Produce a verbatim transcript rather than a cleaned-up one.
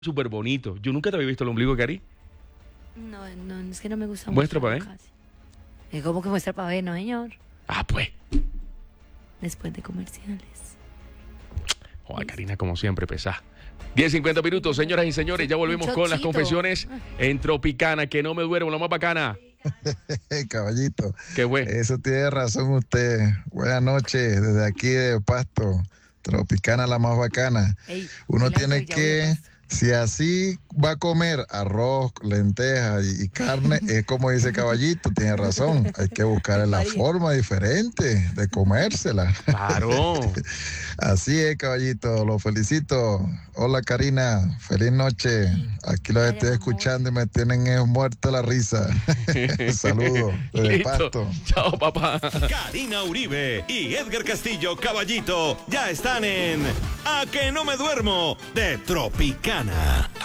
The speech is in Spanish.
súper bonito. Yo nunca te había visto el ombligo, Cari. No, no, es que no me gusta Muestra mucho. para ver. Es como que muestra para ver, ¿no, señor? Ah, pues. Después de comerciales. Joder, Karina, como siempre, pesá. diez cincuenta minutos, señoras y señores. Ya volvemos con las confesiones en Tropicana. Que no me duermo, la más bacana. Caballito. Qué bueno. Eso tiene razón usted. Buenas noches, desde aquí de Pasto. Tropicana, la más bacana. Ey, Uno tiene que, si así va a comer arroz, lentejas y, y carne, es como dice Caballito, tiene razón. Hay que buscar la forma diferente de comérsela. Claro. Así es, Caballito, lo felicito. Hola, Karina, feliz noche. Aquí los estoy escuchando y me tienen eh, muerto la risa. Saludos desde Listo. Pasto. Chao, papá. Karina Uribe y Edgar Castillo, Caballito, ya están en A que no me duermo de Tropicana.